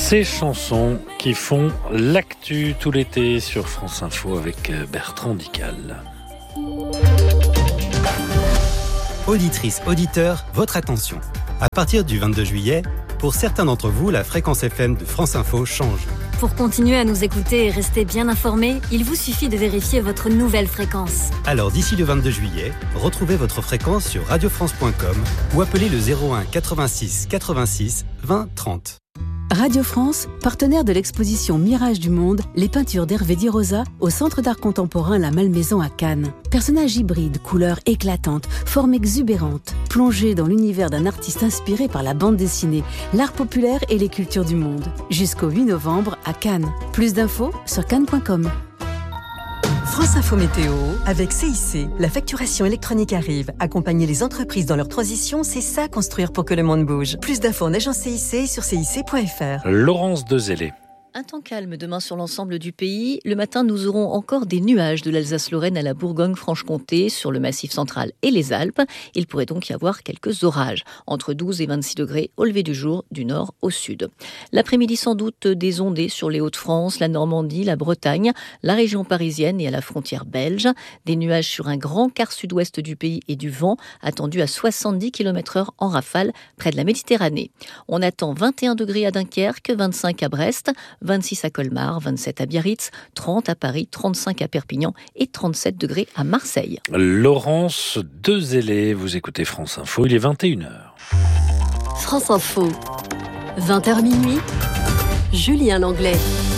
Ces chansons qui font l'actu tout l'été sur France Info avec Bertrand Dical. Auditrices, auditeurs, votre attention. À partir du 22 juillet, pour certains d'entre vous, la fréquence FM de France Info change. Pour continuer à nous écouter et rester bien informés, il vous suffit de vérifier votre nouvelle fréquence. Alors d'ici le 22 juillet, retrouvez votre fréquence sur radiofrance.com ou appelez le 01 86 86 20 30. Radio France, partenaire de l'exposition Mirage du Monde, les peintures d'Hervé Di Rosa au Centre d'art contemporain La Malmaison à Cannes. Personnages hybrides, couleurs éclatantes, formes exubérantes, plongés dans l'univers d'un artiste inspiré par la bande dessinée, l'art populaire et les cultures du monde. Jusqu'au 8 novembre à Cannes. Plus d'infos sur cannes.com. France Info Météo avec CIC. La facturation électronique arrive. Accompagner les entreprises dans leur transition, c'est ça construire pour que le monde bouge. Plus d'infos en agence CIC sur cic.fr. Laurence Dezellé. Un temps calme demain sur l'ensemble du pays. Le matin, nous aurons encore des nuages de l'Alsace-Lorraine à la Bourgogne-Franche-Comté, sur le Massif central et les Alpes. Il pourrait donc y avoir quelques orages, entre 12 et 26 degrés au lever du jour, du nord au sud. L'après-midi, sans doute des ondées sur les Hauts-de-France, la Normandie, la Bretagne, la région parisienne et à la frontière belge. Des nuages sur un grand quart sud-ouest du pays et du vent, attendu à 70 km/h en rafale, près de la Méditerranée. On attend 21 degrés à Dunkerque, 25 à Brest, 26 à Colmar, 27 à Biarritz, 30 à Paris, 35 à Perpignan et 37 degrés à Marseille. Laurence Dezellé, vous écoutez France Info, il est 21h. France Info, 20h minuit, Julien Langlais.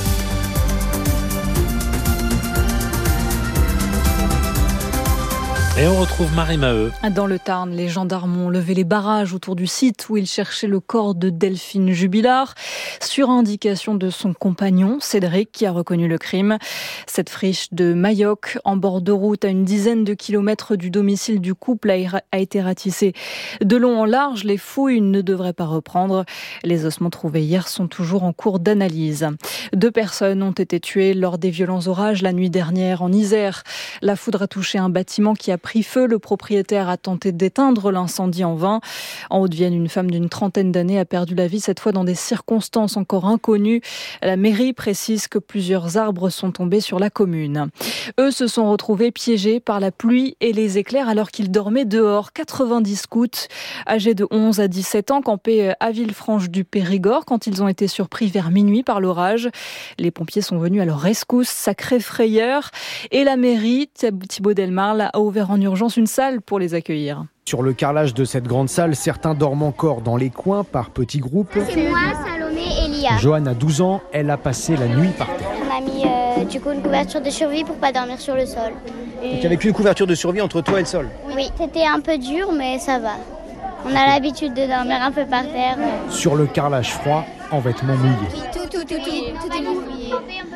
Et on retrouve Marie Maheu. Dans le Tarn, les gendarmes ont levé les barrages autour du site où ils cherchaient le corps de Delphine Jubilard, sur indication de son compagnon, Cédric, qui a reconnu le crime. Cette friche de Mayoc, en bord de route, à une dizaine de kilomètres du domicile du couple, a été ratissée de long en large. Les fouilles ne devraient pas reprendre. Les ossements trouvés hier sont toujours en cours d'analyse. 2 personnes ont été tuées lors des violents orages la nuit dernière en Isère. La foudre a touché un bâtiment qui a pris feu. Le propriétaire a tenté d'éteindre l'incendie en vain. En Haute-Vienne, une femme d'une trentaine d'années a perdu la vie, cette fois dans des circonstances encore inconnues. La mairie précise que plusieurs arbres sont tombés sur la commune. Eux se sont retrouvés piégés par la pluie et les éclairs alors qu'ils dormaient dehors. 90 scouts âgés de 11 à 17 ans campaient à Villefranche du Périgord quand ils ont été surpris vers minuit par l'orage. Les pompiers sont venus à leur rescousse, sacrée frayeur. Et la mairie, Thibaut Delmarle, a ouvert en urgence une salle pour les accueillir. Sur le carrelage de cette grande salle, certains dorment encore dans les coins par petits groupes. C'est moi, Salomé et Lia. Joanne a 12 ans, elle a passé la nuit par terre. On a mis une couverture de survie pour pas dormir sur le sol. Donc avec une couverture de survie entre toi et le sol. Oui, c'était un peu dur mais ça va. On a l'habitude de dormir un peu par terre. Sur le carrelage froid, en vêtements mouillés. Tout est mouillé.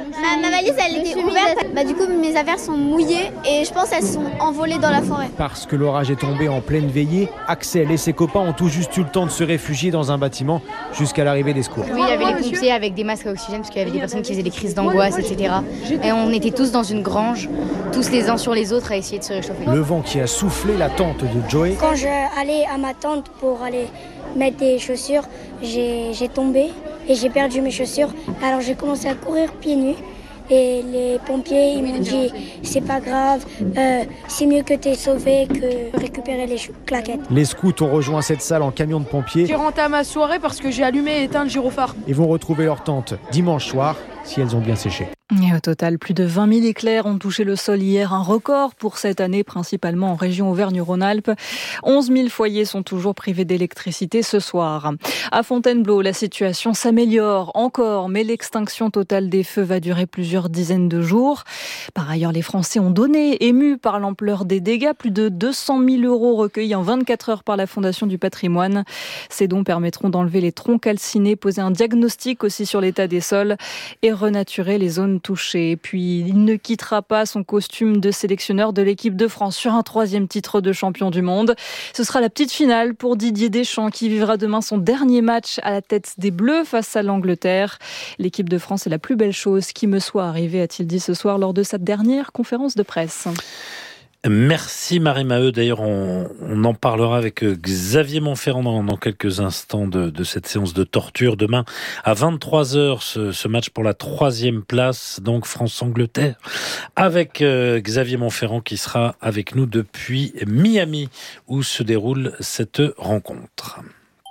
Ma valise, elle était ouverte. Du coup, mes affaires sont mouillées et je pense qu'elles sont envolées dans la forêt. Parce que l'orage est tombé en pleine veillée, Axel et ses copains ont tout juste eu le temps de se réfugier dans un bâtiment jusqu'à l'arrivée des secours. Oui, il y avait les pompiers avec des masques à oxygène parce qu'il y avait des personnes qui faisaient des crises d'angoisse, etc. Et on était tous dans une grange, tous les uns sur les autres à essayer de se réchauffer. Le vent qui a soufflé la tente de Joey. Quand j'allais à ma tente pour aller mettre des chaussures, j'ai tombé et j'ai perdu mes chaussures. Alors j'ai commencé à courir pieds nus et les pompiers ils m'ont dit c'est pas grave, c'est mieux que t'aies sauvé que récupérer les claquettes. Les scouts ont rejoint cette salle en camion de pompiers. J'ai rentré à ma soirée parce que j'ai allumé et éteint le gyrophare. Et vont retrouver leur tente dimanche soir si elles ont bien séché. Et au total, plus de 20 000 éclairs ont touché le sol hier, un record pour cette année, principalement en région Auvergne-Rhône-Alpes. 11 000 foyers sont toujours privés d'électricité ce soir. À Fontainebleau, la situation s'améliore encore, mais l'extinction totale des feux va durer plusieurs dizaines de jours. Par ailleurs, les Français ont donné, émus par l'ampleur des dégâts, plus de 200 000 € recueillis en 24 heures par la Fondation du patrimoine. Ces dons permettront d'enlever les troncs calcinés, poser un diagnostic aussi sur l'état des sols et renaturer les zones touché. Et puis, il ne quittera pas son costume de sélectionneur de l'équipe de France sur un 3e titre de champion du monde. Ce sera la petite finale pour Didier Deschamps qui vivra demain son dernier match à la tête des Bleus face à l'Angleterre. L'équipe de France est la plus belle chose qui me soit arrivée, a-t-il dit ce soir lors de sa dernière conférence de presse. Merci Marie-Maheu. D'ailleurs, on en parlera avec Xavier Montferrand dans quelques instants de cette séance de torture. Demain, à 23h, ce match pour la 3e place, donc France-Angleterre, avec Xavier Montferrand qui sera avec nous depuis Miami, où se déroule cette rencontre.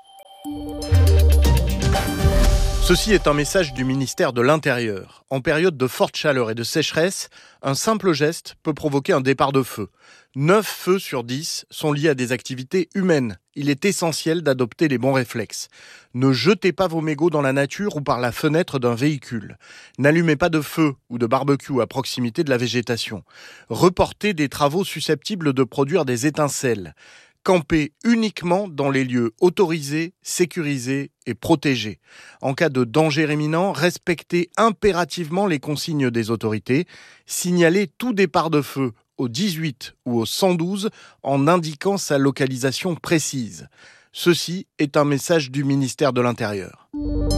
Ceci est un message du ministère de l'Intérieur. En période de forte chaleur et de sécheresse, un simple geste peut provoquer un départ de feu. 9 feux sur 10 sont liés à des activités humaines. Il est essentiel d'adopter les bons réflexes. Ne jetez pas vos mégots dans la nature ou par la fenêtre d'un véhicule. N'allumez pas de feu ou de barbecue à proximité de la végétation. Reportez des travaux susceptibles de produire des étincelles. Campez uniquement dans les lieux autorisés, sécurisés et protégés. En cas de danger imminent, respectez impérativement les consignes des autorités. Signalez tout départ de feu au 18 ou au 112 en indiquant sa localisation précise. Ceci est un message du ministère de l'Intérieur.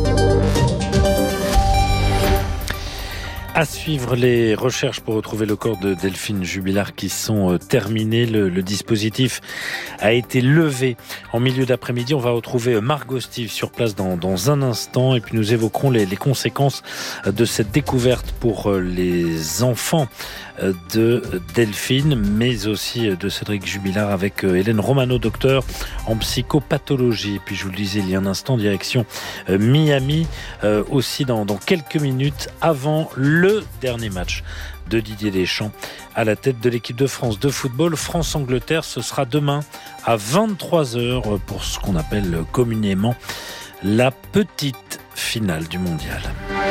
À suivre les recherches pour retrouver le corps de Delphine Jubilard qui sont terminées. Le dispositif a été levé en milieu d'après-midi. On va retrouver Margot Steve sur place dans un instant. Et puis nous évoquerons les conséquences de cette découverte pour les enfants de Delphine, mais aussi de Cédric Jubilard avec Hélène Romano, docteur en psychopathologie. Et puis je vous le disais il y a un instant, direction Miami, aussi dans quelques minutes avant le dernier match de Didier Deschamps à la tête de l'équipe de France de football. France-Angleterre, ce sera demain à 23h pour ce qu'on appelle communément la petite finale du mondial.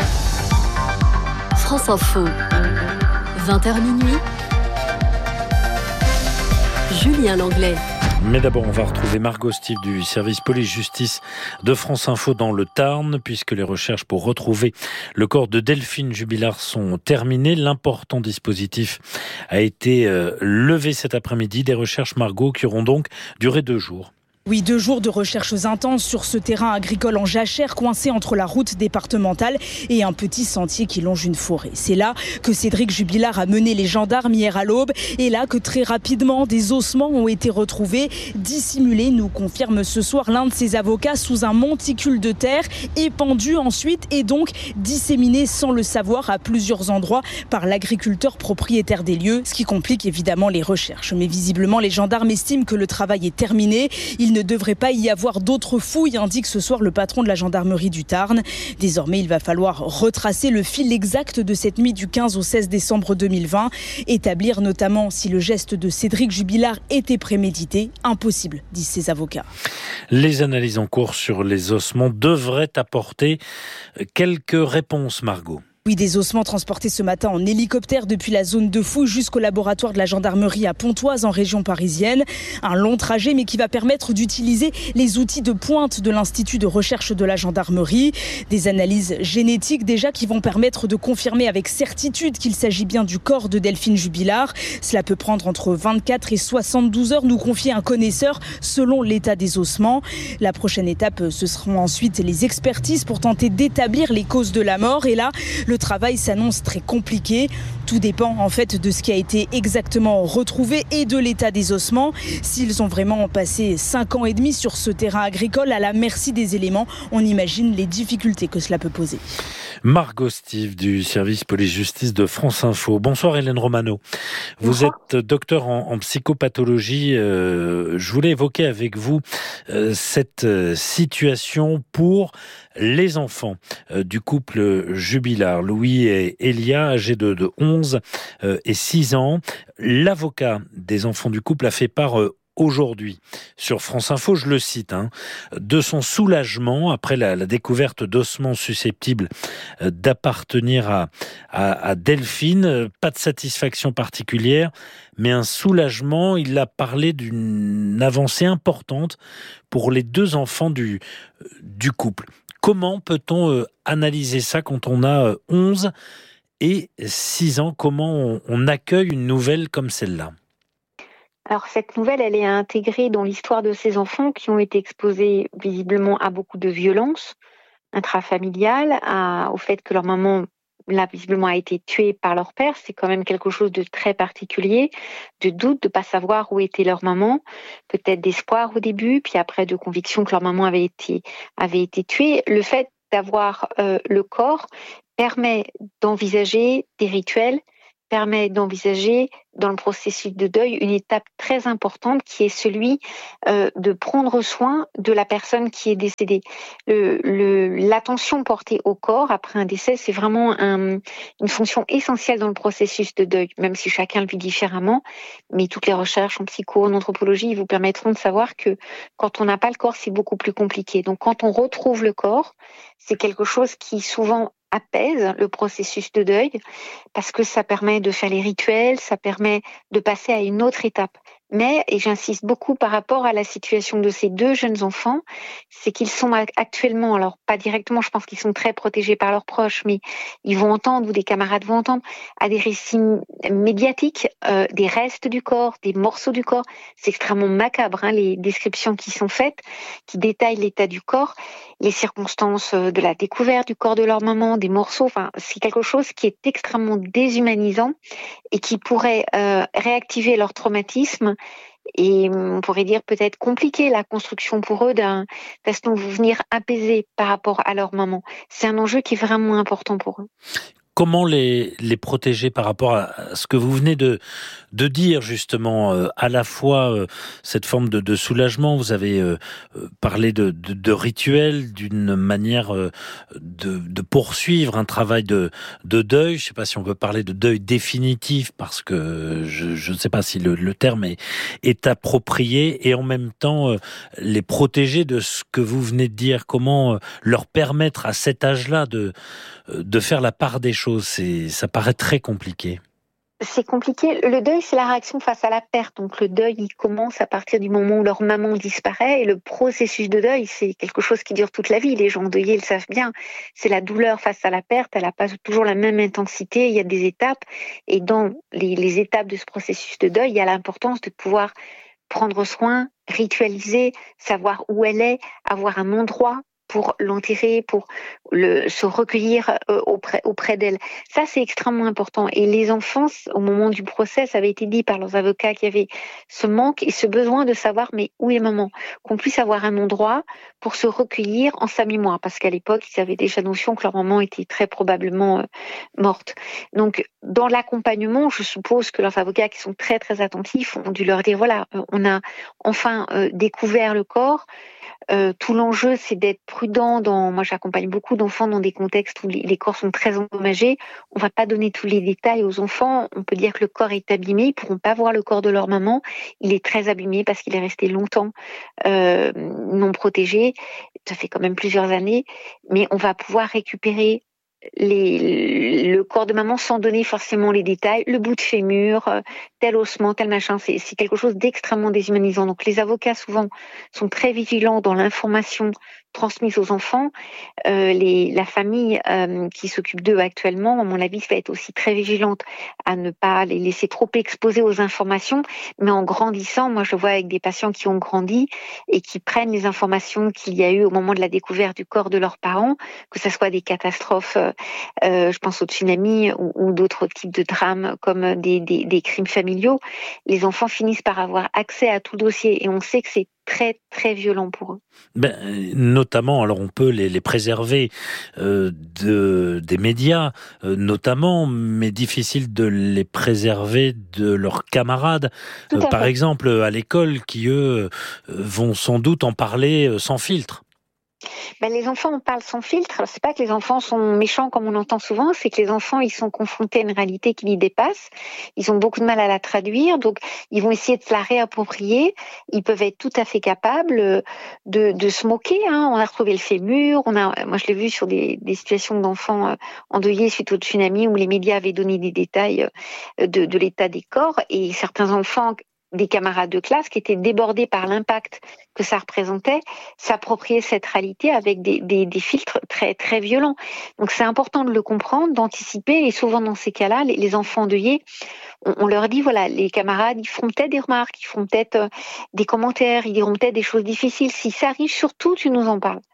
France Info, 20h minuit, Julien Langlais. Mais d'abord, on va retrouver Margot Steve du service police-justice de France Info dans le Tarn, puisque les recherches pour retrouver le corps de Delphine Jubilard sont terminées. L'important dispositif a été levé cet après-midi. Des recherches, Margot, qui auront donc duré 2 jours. Oui, 2 jours de recherches intenses sur ce terrain agricole en jachère coincé entre la route départementale et un petit sentier qui longe une forêt. C'est là que Cédric Jubilard a mené les gendarmes hier à l'aube et là que très rapidement des ossements ont été retrouvés, dissimulés, nous confirme ce soir l'un de ses avocats, sous un monticule de terre, épandu ensuite et donc disséminé sans le savoir à plusieurs endroits par l'agriculteur propriétaire des lieux, ce qui complique évidemment les recherches. Mais visiblement, les gendarmes estiment que le travail est terminé. Il ne devrait pas y avoir d'autres fouilles, indique ce soir le patron de la gendarmerie du Tarn. Désormais, il va falloir retracer le fil exact de cette nuit du 15 au 16 décembre 2020, établir notamment si le geste de Cédric Jubilard était prémédité. Impossible, disent ses avocats. Les analyses en cours sur les ossements devraient apporter quelques réponses, Margot. Oui, des ossements transportés ce matin en hélicoptère depuis la zone de fouille jusqu'au laboratoire de la gendarmerie à Pontoise en région parisienne. Un long trajet mais qui va permettre d'utiliser les outils de pointe de l'Institut de recherche de la gendarmerie. Des analyses génétiques déjà qui vont permettre de confirmer avec certitude qu'il s'agit bien du corps de Delphine Jubilard. Cela peut prendre entre 24 et 72 heures, nous confie un connaisseur, selon l'état des ossements. La prochaine étape, ce seront ensuite les expertises pour tenter d'établir les causes de la mort. Et là, le travail s'annonce très compliqué. Tout dépend en fait de ce qui a été exactement retrouvé et de l'état des ossements. S'ils ont vraiment passé 5 ans et demi sur ce terrain agricole à la merci des éléments, on imagine les difficultés que cela peut poser. Margot Steve du service police-justice de France Info. Bonsoir Hélène Romano. Vous êtes docteur en psychopathologie. Je voulais évoquer avec vous cette situation pour les enfants du couple Jubilard, Louis et Elia, âgés de 11 et 6 ans. L'avocat des enfants du couple a fait part aujourd'hui sur France Info, je le cite, de son soulagement après la découverte d'ossements susceptibles d'appartenir à Delphine. Pas de satisfaction particulière, mais un soulagement. Il a parlé d'une avancée importante pour les 2 enfants du couple. Comment peut-on analyser ça quand on a 11 et 6 ans ? Comment on accueille une nouvelle comme celle-là ? Alors cette nouvelle, elle est intégrée dans l'histoire de ces enfants qui ont été exposés visiblement à beaucoup de violences intrafamiliales, au fait que leur maman là, visiblement, a été tué par leur père. C'est quand même quelque chose de très particulier, de doute, de pas savoir où était leur maman, peut-être d'espoir au début, puis après de conviction que leur maman avait été tuée. Le fait d'avoir le corps permet d'envisager des rituels, permet d'envisager dans le processus de deuil une étape très importante qui est celui de prendre soin de la personne qui est décédée. L'attention portée au corps après un décès, c'est vraiment une fonction essentielle dans le processus de deuil, même si chacun le vit différemment. Mais toutes les recherches en psycho, en anthropologie, vous permettront de savoir que quand on n'a pas le corps, c'est beaucoup plus compliqué. Donc quand on retrouve le corps, c'est quelque chose qui souvent apaise le processus de deuil parce que ça permet de faire les rituels, ça permet de passer à une autre étape. Mais, et j'insiste beaucoup par rapport à la situation de ces 2 jeunes enfants, c'est qu'ils sont actuellement, alors pas directement, je pense qu'ils sont très protégés par leurs proches, mais ils vont entendre, ou des camarades vont entendre, à des récits médiatiques, des restes du corps, des morceaux du corps. C'est extrêmement macabre, les descriptions qui sont faites, qui détaillent l'état du corps, les circonstances de la découverte du corps de leur maman, des morceaux. Enfin, c'est quelque chose qui est extrêmement déshumanisant et qui pourrait réactiver leur traumatisme et on pourrait dire peut-être compliquer la construction pour eux d'un souvenir apaisé par rapport à leur maman. C'est un enjeu qui est vraiment important pour eux. Comment les protéger par rapport à ce que vous venez de dire justement, à la fois cette forme de soulagement, vous avez parlé de rituels, d'une manière de poursuivre un travail de deuil. Je ne sais pas si on peut parler de deuil définitif parce que je ne sais pas si le terme est approprié, et en même temps les protéger de ce que vous venez de dire. Comment leur permettre à cet âge-là de faire la part des choses? Ça paraît très compliqué. C'est compliqué. Le deuil, c'est la réaction face à la perte. Donc le deuil, il commence à partir du moment où leur maman disparaît. Et le processus de deuil, c'est quelque chose qui dure toute la vie. Les gens endeuillés le savent bien. C'est la douleur face à la perte. Elle n'a pas toujours la même intensité. Il y a des étapes. Et dans les étapes de ce processus de deuil, il y a l'importance de pouvoir prendre soin, ritualiser, savoir où elle est, avoir un endroit pour l'enterrer, pour se recueillir auprès d'elle. Ça, c'est extrêmement important. Et les enfants, au moment du procès, ça avait été dit par leurs avocats qu'il y avait ce manque et ce besoin de savoir mais où est maman, qu'on puisse avoir un endroit pour se recueillir en sa mémoire, parce qu'à l'époque, ils avaient déjà notion que leur maman était très probablement morte. Donc, dans l'accompagnement, je suppose que leurs avocats, qui sont très très attentifs, ont dû leur dire voilà, on a enfin découvert le corps. Tout l'enjeu, c'est d'être prudent. Moi, j'accompagne beaucoup d'enfants dans des contextes où les corps sont très endommagés. On ne va pas donner tous les détails aux enfants. On peut dire que le corps est abîmé. Ils ne pourront pas voir le corps de leur maman. Il est très abîmé parce qu'il est resté longtemps non protégé. Ça fait quand même plusieurs années. Mais on va pouvoir récupérer le corps de maman sans donner forcément les détails, le bout de fémur, tel ossement, tel machin, c'est quelque chose d'extrêmement déshumanisant. Donc les avocats souvent sont très vigilants dans l'information transmise aux enfants. La famille qui s'occupe d'eux actuellement, à mon avis, va être aussi très vigilante à ne pas les laisser trop exposer aux informations, mais en grandissant, moi je vois avec des patients qui ont grandi et qui prennent les informations qu'il y a eu au moment de la découverte du corps de leurs parents, que ce soit des catastrophes, je pense au tsunami ou d'autres types de drames comme des crimes familiaux, les enfants finissent par avoir accès à tout le dossier et on sait que c'est très très violent pour eux. Notamment, alors on peut les préserver des médias, notamment, mais difficile de les préserver de leurs camarades, par exemple à l'école, qui eux vont sans doute en parler sans filtre. Les enfants, on parle sans filtre. Alors, c'est pas que les enfants sont méchants comme on entend souvent, c'est que les enfants, ils sont confrontés à une réalité qui les dépasse. Ils ont beaucoup de mal à la traduire, donc ils vont essayer de se la réapproprier. Ils peuvent être tout à fait capables de se moquer. On a retrouvé le fémur. Moi, je l'ai vu sur des situations d'enfants endeuillés suite au tsunami où les médias avaient donné des détails de l'état des corps et certains enfants, des camarades de classe qui étaient débordés par l'impact que ça représentait, s'approprier cette réalité avec des filtres très très violents. Donc c'est important de le comprendre, d'anticiper, et souvent dans ces cas-là, les enfants endeuillés, on leur dit voilà, les camarades, ils feront peut-être des remarques, ils feront peut-être des commentaires, ils diront peut-être des choses difficiles. Si ça arrive, surtout tu nous en parles,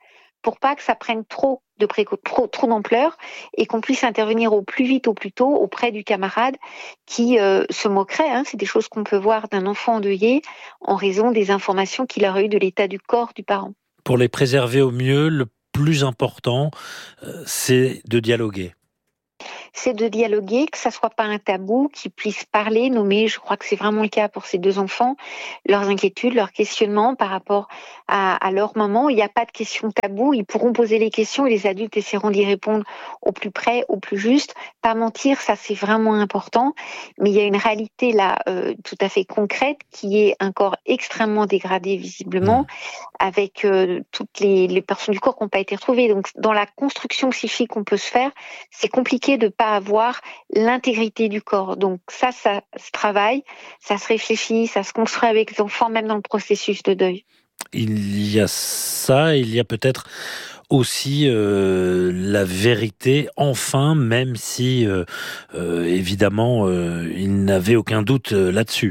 pour pas que ça prenne trop d'ampleur et qu'on puisse intervenir au plus vite, au plus tôt, auprès du camarade qui se moquerait. C'est des choses qu'on peut voir d'un enfant endeuillé en raison des informations qu'il aurait eues de l'état du corps du parent. Pour les préserver au mieux, le plus important, c'est de dialoguer. C'est de dialoguer, que ça soit pas un tabou, qu'ils puissent parler, nommer, je crois que c'est vraiment le cas pour ces 2 enfants, leurs inquiétudes, leurs questionnements par rapport à leur maman. Il n'y a pas de questions tabou, ils pourront poser les questions et les adultes essaieront d'y répondre au plus près, au plus juste. Pas mentir, ça c'est vraiment important, mais il y a une réalité là tout à fait concrète qui est un corps extrêmement dégradé visiblement, avec toutes les personnes du corps qui n'ont pas été retrouvées. Donc dans la construction psychique qu'on peut se faire, c'est compliqué de pas avoir l'intégrité du corps. Donc ça se travaille, ça se réfléchit, ça se construit avec les enfants, même dans le processus de deuil. Il y a ça, il y a peut-être aussi la vérité, enfin, même si évidemment il n'avait aucun doute là-dessus.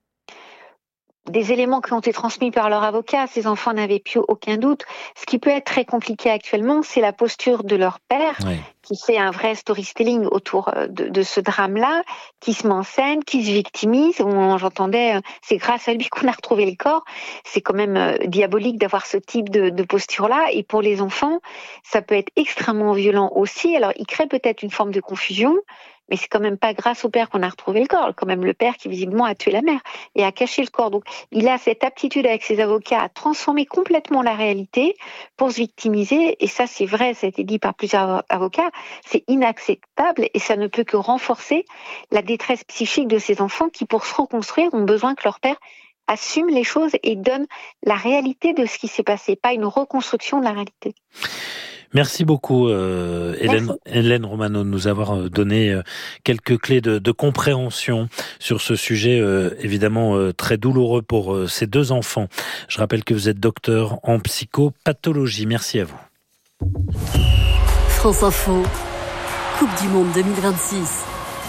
Des éléments qui ont été transmis par leur avocat, ces enfants n'avaient plus aucun doute. Ce qui peut être très compliqué actuellement, c'est la posture de leur père, qui fait un vrai storytelling autour de ce drame-là, qui se met en scène, qui se victimise. J'entendais, c'est grâce à lui qu'on a retrouvé le corps. C'est quand même diabolique d'avoir ce type de posture-là. Et pour les enfants, ça peut être extrêmement violent aussi. Alors, il crée peut-être une forme de confusion, mais c'est quand même pas grâce au père qu'on a retrouvé le corps. Quand même le père qui visiblement a tué la mère et a caché le corps. Donc il a cette aptitude avec ses avocats à transformer complètement la réalité pour se victimiser. Et ça c'est vrai, ça a été dit par plusieurs avocats, c'est inacceptable et ça ne peut que renforcer la détresse psychique de ces enfants qui pour se reconstruire ont besoin que leur père assume les choses et donne la réalité de ce qui s'est passé, pas une reconstruction de la réalité. Merci beaucoup Hélène Romano de nous avoir donné quelques clés de compréhension sur ce sujet évidemment très douloureux pour ces 2 enfants. Je rappelle que vous êtes docteur en psychopathologie. Merci à vous. France Info, Coupe du Monde 2026.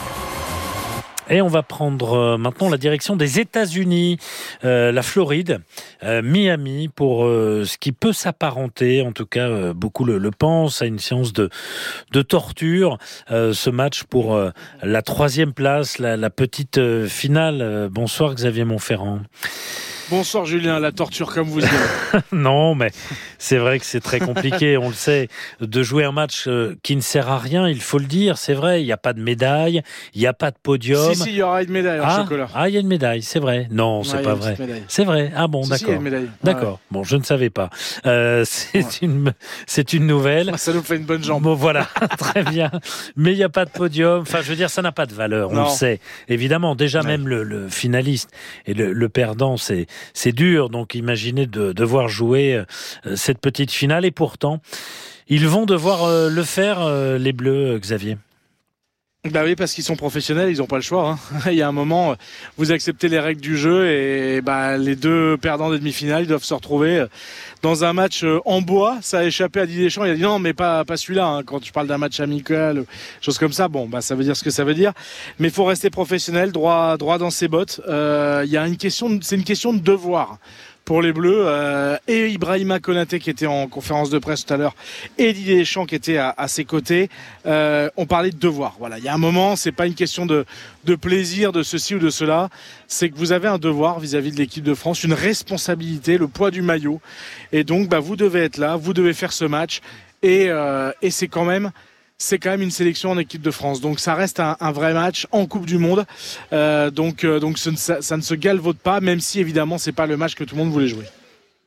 Et on va prendre maintenant la direction des États-Unis, la Floride, Miami, pour ce qui peut s'apparenter, en tout cas beaucoup le pensent, à une séance de torture. Ce match pour la 3e place, la petite finale. Bonsoir Xavier Montferrand. Bonsoir Julien, la torture comme vous dites. Non, mais c'est vrai que c'est très compliqué, on le sait, de jouer un match qui ne sert à rien, il faut le dire, c'est vrai, il n'y a pas de médaille, il n'y a pas de podium. Si, il y aura une médaille en chocolat. Ah, il y a une médaille, c'est vrai. Non, c'est pas vrai. C'est vrai. Ah bon, d'accord. Si, il y a une médaille. D'accord. Bon, je ne savais pas. C'est une nouvelle. Ça nous fait une bonne jambe. Bon, voilà, très bien. Mais il n'y a pas de podium. Enfin, je veux dire, ça n'a pas de valeur, on le sait. Évidemment, déjà même le finaliste et le perdant, c'est dur, donc imaginez de devoir jouer cette petite finale, et pourtant, ils vont devoir le faire, les Bleus, Xavier. Bah oui, parce qu'ils sont professionnels, ils n'ont pas le choix. Il y a un moment, vous acceptez les règles du jeu et les 2 perdants des demi-finales, ils doivent se retrouver dans un match en bois. Ça a échappé à Didier Deschamps. Il a dit non, mais pas celui-là. Quand je parle d'un match amical, chose comme ça, ça veut dire ce que ça veut dire. Mais il faut rester professionnel, droit dans ses bottes. Il y a c'est une question de devoir. Pour les Bleus, et Ibrahima Konaté qui était en conférence de presse tout à l'heure, et Didier Deschamps qui était à ses côtés, on parlait de devoir. Voilà, il y a un moment, c'est pas une question de plaisir, de ceci ou de cela, c'est que vous avez un devoir vis-à-vis de l'équipe de France, une responsabilité, le poids du maillot, et donc vous devez être là, vous devez faire ce match, et c'est quand même une sélection en équipe de France. Donc ça reste un vrai match en Coupe du Monde. Donc ça ne se galvaude pas, même si évidemment c'est pas le match que tout le monde voulait jouer.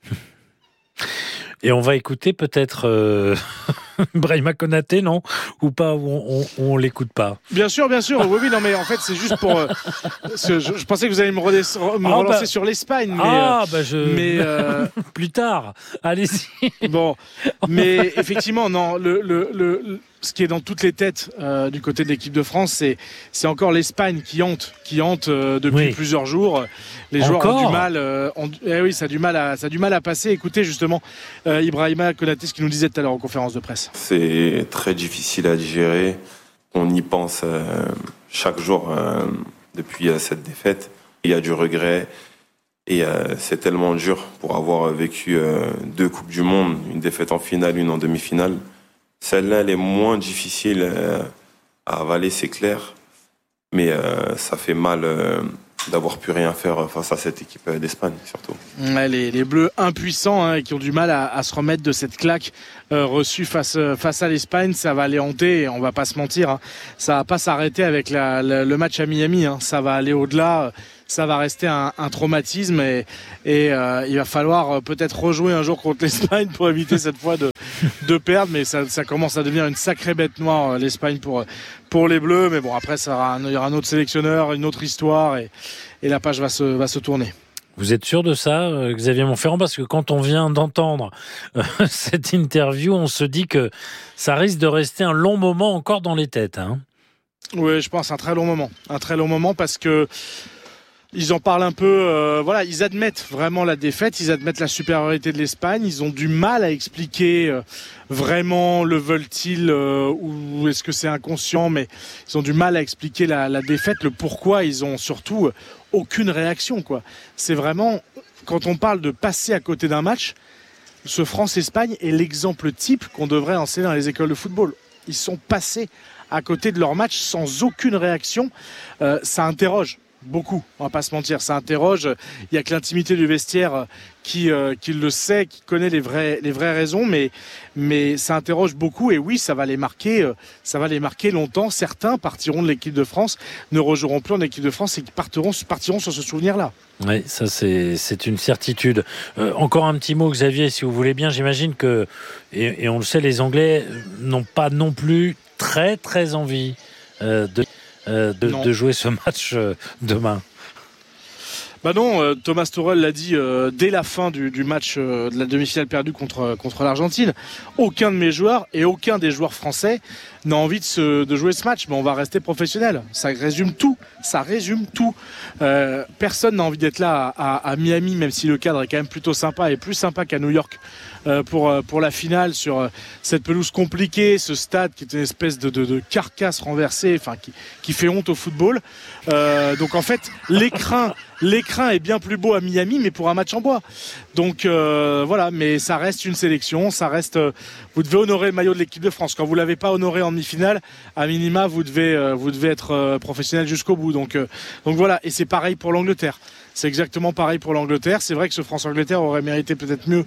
Et on va écouter peut-être Brahima Konaté, non ? Ou pas, on l'écoute pas ? Bien sûr. Oui, non, mais en fait, c'est juste pour... je pensais que vous alliez me relancer sur l'Espagne. Mais, plus tard, allez-y. Bon, mais effectivement, non, ce qui est dans toutes les têtes du côté de l'équipe de France, c'est encore l'Espagne qui hante depuis plusieurs jours. Les joueurs ont du mal. Ça a du mal à passer. Écoutez justement Ibrahima Konaté, ce qu'il nous disait tout à l'heure en conférence de presse. C'est très difficile à digérer. On y pense chaque jour depuis cette défaite. Il y a du regret. Et c'est tellement dur pour avoir vécu 2 Coupes du Monde, une défaite en finale, une en demi-finale. Celle-là, elle est moins difficile à avaler, c'est clair. Mais ça fait mal d'avoir pu rien faire face à cette équipe d'Espagne, surtout. Ouais, les Bleus impuissants, qui ont du mal à se remettre de cette claque reçue face à l'Espagne, ça va les hanter, et on va pas se mentir. Ça va pas s'arrêter avec le match à Miami. Ça va aller au-delà. Ça va rester un traumatisme et il va falloir peut-être rejouer un jour contre l'Espagne pour éviter cette fois de perdre. Mais ça commence à devenir une sacrée bête noire, l'Espagne, pour les Bleus. Mais bon, après, il y aura un autre sélectionneur, une autre histoire et la page va se tourner. Vous êtes sûr de ça, Xavier Montferrand? Parce que quand on vient d'entendre cette interview, on se dit que ça risque de rester un long moment encore dans les têtes. Oui, je pense un très long moment parce que ils en parlent un peu, ils admettent vraiment la défaite, ils admettent la supériorité de l'Espagne, ils ont du mal à expliquer vraiment le veulent-ils ou est-ce que c'est inconscient, mais ils ont du mal à expliquer la défaite, le pourquoi ils ont surtout aucune réaction, quoi. C'est vraiment, quand on parle de passer à côté d'un match, ce France-Espagne est l'exemple type qu'on devrait enseigner dans les écoles de football. Ils sont passés à côté de leur match sans aucune réaction, ça interroge. Beaucoup, on va pas se mentir, ça interroge. Il y a que l'intimité du vestiaire qui le sait, qui connaît les vraies raisons, mais ça interroge beaucoup et oui, ça va les marquer longtemps. Certains partiront de l'équipe de France, ne rejoueront plus en équipe de France et partiront sur ce souvenir-là. Oui, ça c'est une certitude. Encore un petit mot, Xavier, si vous voulez bien. J'imagine que, et on le sait, les Anglais n'ont pas non plus très très envie de jouer ce match demain. Bah non, Thomas Tuchel l'a dit dès la fin du match de la demi-finale perdue contre l'Argentine. Aucun de mes joueurs et aucun des joueurs français n'a envie de jouer ce match, mais on va rester professionnel. Ça résume tout. Personne n'a envie d'être là à Miami, même si le cadre est quand même plutôt sympa et plus sympa qu'à New York pour la finale sur cette pelouse compliquée, ce stade qui est une espèce de carcasse renversée, qui fait honte au football. Donc en fait, l'écrin est bien plus beau à Miami, mais pour un match en bois. Donc voilà, mais ça reste une sélection, ça reste. Vous devez honorer le maillot de l'équipe de France. Quand vous l'avez pas honoré en demi-finale, à minima, vous devez être professionnel jusqu'au bout. Donc voilà, et c'est pareil pour l'Angleterre. C'est exactement pareil pour l'Angleterre. C'est vrai que ce France-Angleterre aurait mérité peut-être mieux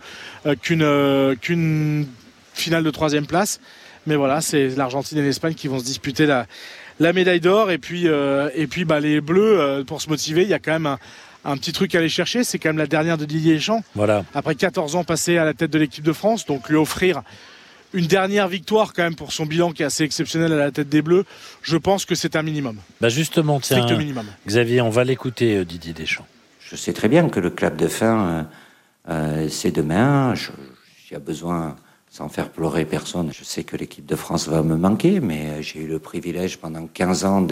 qu'une finale de 3e place. Mais voilà, c'est l'Argentine et l'Espagne qui vont se disputer la médaille d'or. Et puis les Bleus, pour se motiver, il y a quand même un petit truc à aller chercher. C'est quand même la dernière de Didier Deschamps. Voilà. Après 14 ans passés à la tête de l'équipe de France, donc lui offrir une dernière victoire quand même pour son bilan qui est assez exceptionnel à la tête des Bleus, je pense que c'est un minimum. Justement, tiens, strict minimum. Xavier, on va l'écouter, Didier Deschamps. Je sais très bien que le clap de fin, c'est demain. J'ai besoin, sans faire pleurer personne, je sais que l'équipe de France va me manquer, mais j'ai eu le privilège pendant 15 ans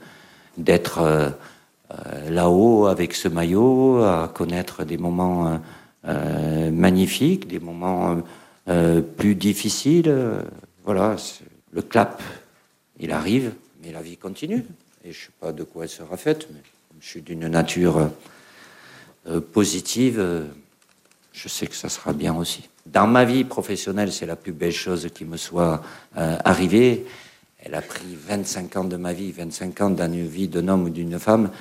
d'être là-haut avec ce maillot, à connaître des moments magnifiques, des moments plus difficiles. Voilà, le clap, il arrive, mais la vie continue. Et je ne sais pas de quoi elle sera faite, mais comme je suis d'une nature positive, je sais que ça sera bien aussi. Dans ma vie professionnelle, c'est la plus belle chose qui me soit arrivée. Elle a pris 25 ans de ma vie, 25 ans d'une vie d'un homme ou d'une femme.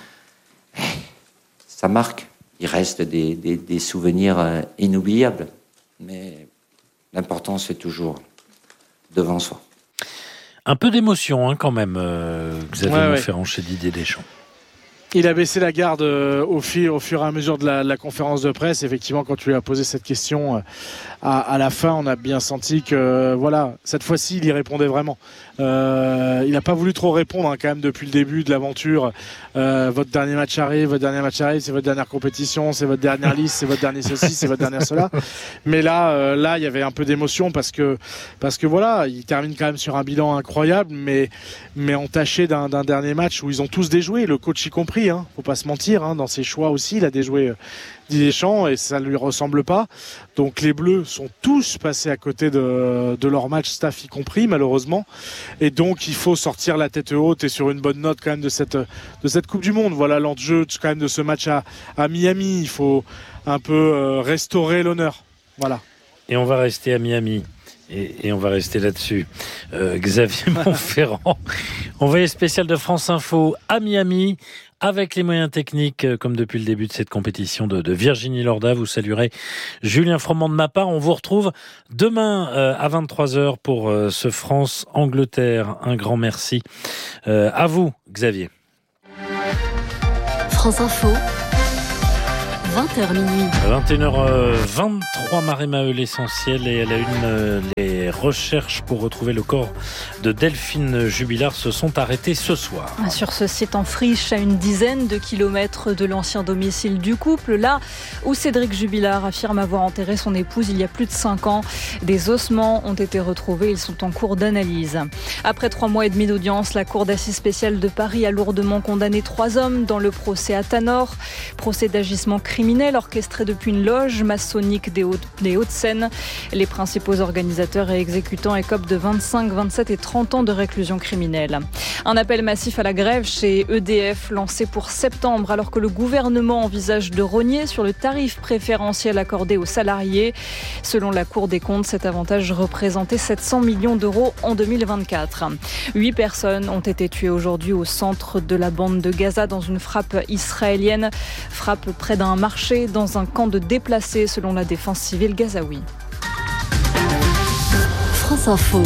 Ça marque. Il reste des souvenirs inoubliables. Mais l'important, c'est toujours devant soi. Un peu d'émotion quand même, Xavier Montferrand, chez Didier Deschamps. Il a baissé la garde au fur et à mesure de la conférence de presse. Effectivement, quand tu lui as posé cette question à la fin, on a bien senti que cette fois-ci, il y répondait vraiment. Il n'a pas voulu trop répondre quand même depuis le début de l'aventure. Votre dernier match arrive, c'est votre dernière compétition, c'est votre dernière liste, c'est votre dernier ceci, c'est votre dernière cela. Mais là, il y avait un peu d'émotion parce que voilà, il termine quand même sur un bilan incroyable, mais entaché d'un dernier match où ils ont tous déjoué, le coach y compris. Faut pas se mentir, dans ses choix aussi, il a déjoué Didier Deschamps, et ça lui ressemble pas. Donc les Bleus sont tous passés à côté de leur match, staff y compris malheureusement. Et donc il faut sortir la tête haute et sur une bonne note quand même de cette Coupe du Monde. Voilà l'enjeu quand même de ce match à Miami. Il faut un peu restaurer l'honneur. Voilà. Et on va rester à Miami. Et on va rester là-dessus. Xavier Montferrand, envoyé spécial de France Info à Miami, avec les moyens techniques, comme depuis le début de cette compétition de Virginie Lorda. Vous saluerez Julien Froment de ma part. On vous retrouve demain à 23h pour ce France-Angleterre. Un grand merci à vous, Xavier. France Info. 20h minuit. 21h23, Marie Maheu, l'essentiel, et elle a les recherches pour retrouver le corps de Delphine Jubilard se sont arrêtées ce soir. Sur ce site en friche, à une dizaine de kilomètres de l'ancien domicile du couple, là où Cédric Jubilard affirme avoir enterré son épouse il y a plus de 5 ans. Des ossements ont été retrouvés, ils sont en cours d'analyse. Après 3 mois et demi d'audience, la Cour d'assises spéciale de Paris a lourdement condamné 3 hommes dans le procès à Tanor, procès d'agissement criminel orchestré depuis une loge maçonnique des Hauts-de-Seine. Les principaux organisateurs et exécutants écopent de 25, 27 et 30 ans de réclusion criminelle. Un appel massif à la grève chez EDF lancé pour septembre, alors que le gouvernement envisage de rogner sur le tarif préférentiel accordé aux salariés. Selon la Cour des comptes, cet avantage représentait 700 millions d'euros en 2024. 8 personnes ont été tuées aujourd'hui au centre de la bande de Gaza dans une frappe israélienne. Frappe près d'un marché dans un camp de déplacés selon la défense civile gazaoui. France Info.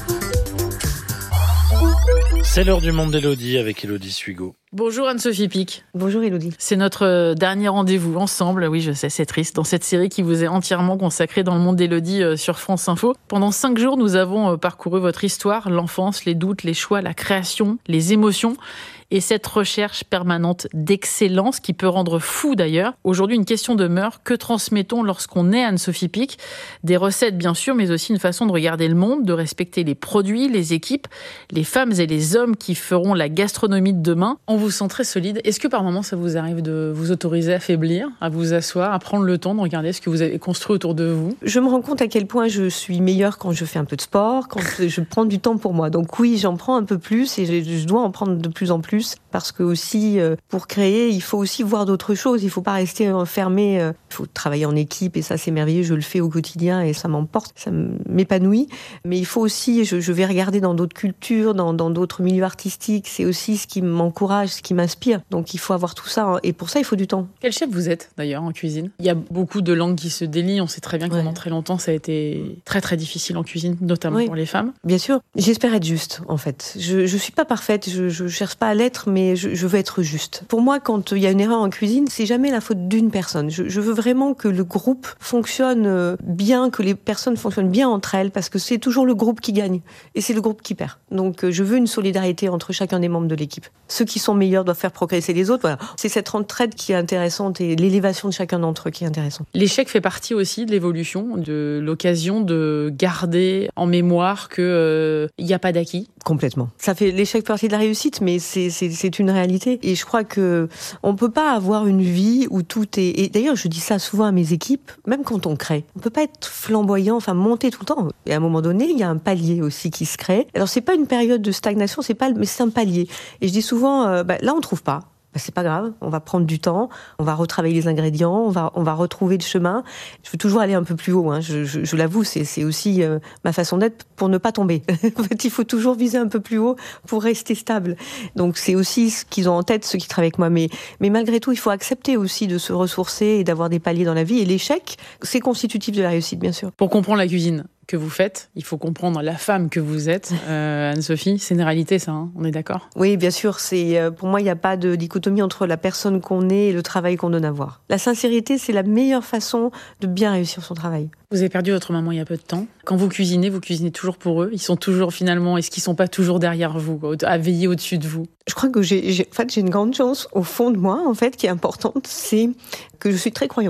C'est l'heure du monde d'Élodie avec Élodie Suigo. Bonjour Anne-Sophie Pic. Bonjour Élodie. C'est notre dernier rendez-vous ensemble, oui je sais c'est triste, dans cette série qui vous est entièrement consacrée dans le monde d'Élodie sur France Info. Pendant 5 jours, nous avons parcouru votre histoire, l'enfance, les doutes, les choix, la création, les émotions et cette recherche permanente d'excellence qui peut rendre fou d'ailleurs. Aujourd'hui, une question demeure, que transmettons lorsqu'on est Anne-Sophie Pic ? Des recettes bien sûr, mais aussi une façon de regarder le monde, de respecter les produits, les équipes, les femmes et les hommes qui feront la gastronomie de demain. On vous sent très solide. Est-ce que par moments ça vous arrive de vous autoriser à faiblir, à vous asseoir, à prendre le temps de regarder ce que vous avez construit autour de vous ? Je me rends compte à quel point je suis meilleure quand je fais un peu de sport, quand je prends du temps pour moi. Donc oui, j'en prends un peu plus et je dois en prendre de plus en plus parce que aussi, pour créer, il faut aussi voir d'autres choses. Il ne faut pas rester enfermé. Il faut travailler en équipe et ça c'est merveilleux. Je le fais au quotidien et ça m'emporte, ça m'épanouit. Mais il faut aussi, je vais regarder dans d'autres cultures, dans d'autres milieux artistiques. C'est aussi ce qui m'encourage, ce qui m'inspire. Donc il faut avoir tout ça et pour ça il faut du temps. Quel chef vous êtes d'ailleurs en cuisine ? Il y a beaucoup de langues qui se délient. On sait très bien que pendant très longtemps ça a été très très difficile en cuisine, notamment pour les femmes. Bien sûr. J'espère être juste en fait. Je suis pas parfaite, je cherche pas à l'être, mais je veux être juste. Pour moi, quand il y a une erreur en cuisine, c'est jamais la faute d'une personne. Je veux vraiment que le groupe fonctionne bien, que les personnes fonctionnent bien entre elles, parce que c'est toujours le groupe qui gagne et c'est le groupe qui perd. Donc je veux une solidarité entre chacun des membres de l'équipe. Ceux qui sont meilleurs doivent faire progresser les autres. Voilà. C'est cette entraide qui est intéressante et l'élévation de chacun d'entre eux qui est intéressante. L'échec fait partie aussi de l'évolution, de l'occasion de garder en mémoire que il n'y a pas d'acquis. Complètement. Ça fait l'échec partie de la réussite, mais c'est une réalité. Et je crois que on peut pas avoir une vie où tout est... Et d'ailleurs, je dis ça souvent à mes équipes, même quand on crée. On peut pas être flamboyant, enfin monter tout le temps. Et à un moment donné, il y a un palier aussi qui se crée. Alors c'est pas une période de stagnation, mais c'est un palier. Et je dis souvent, là on trouve pas. C'est pas grave, on va prendre du temps, on va retravailler les ingrédients, on va retrouver le chemin. Je veux toujours aller un peu plus haut, hein. Je l'avoue, c'est aussi ma façon d'être pour ne pas tomber. En fait, il faut toujours viser un peu plus haut pour rester stable. Donc c'est aussi ce qu'ils ont en tête, ceux qui travaillent avec moi. Mais malgré tout, il faut accepter aussi de se ressourcer et d'avoir des paliers dans la vie. Et l'échec, c'est constitutif de la réussite, bien sûr. Pour comprendre la cuisine que vous faites, il faut comprendre la femme que vous êtes. Anne-Sophie, c'est une réalité ça, hein, on est d'accord ? Oui, bien sûr. Pour moi, il n'y a pas de dichotomie entre la personne qu'on est et le travail qu'on donne à voir. La sincérité, c'est la meilleure façon de bien réussir son travail. Vous avez perdu votre maman il y a peu de temps. Quand vous cuisinez toujours pour eux ? Ils sont toujours finalement, est-ce qu'ils ne sont pas toujours derrière vous, à veiller au-dessus de vous ? Je crois que j'ai une grande chance au fond de moi, en fait, qui est importante, c'est que je suis très croyante.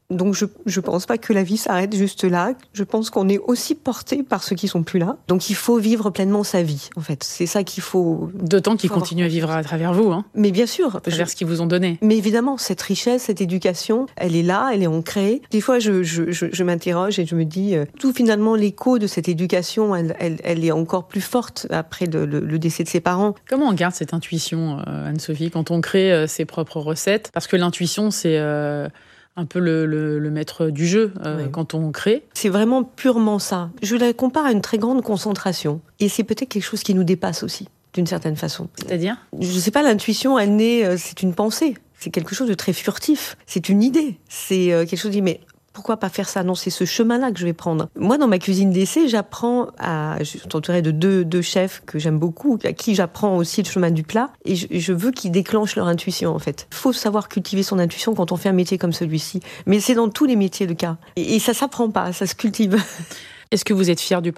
Donc je pense pas que la vie s'arrête juste là. Je pense qu'on est aussi porté par ceux qui sont plus là. Donc il faut vivre pleinement sa vie, en fait. C'est ça qu'il faut... D'autant qu'ils continuent à vivre à travers vous. Hein. Mais bien sûr. À travers ce qu'ils vous ont donné. Mais évidemment, cette richesse, cette éducation, elle est là, elle est ancrée. Des fois, je m'interroge et je me dis, tout finalement, l'écho de cette éducation, elle est encore plus forte après le décès de ses parents. Comment on garde cette intuition, Anne-Sophie, quand on crée ses propres recettes ? Parce que l'intuition, c'est un peu le maître du jeu quand on crée. C'est vraiment purement ça. Je la compare à une très grande concentration. Et c'est peut-être quelque chose qui nous dépasse aussi, d'une certaine façon. C'est-à-dire ? Je sais pas, l'intuition, elle naît, c'est une pensée. C'est quelque chose de très furtif. C'est une idée. C'est quelque chose qui dit, mais pourquoi pas faire ça ? Non, c'est ce chemin-là que je vais prendre. Moi, dans ma cuisine d'essai, je suis entourée de deux chefs que j'aime beaucoup, à qui j'apprends aussi le chemin du plat. Et je veux qu'ils déclenchent leur intuition, en fait. Il faut savoir cultiver son intuition quand on fait un métier comme celui-ci. Mais c'est dans tous les métiers le cas. Et ça s'apprend pas, ça se cultive. Est-ce que vous êtes fière du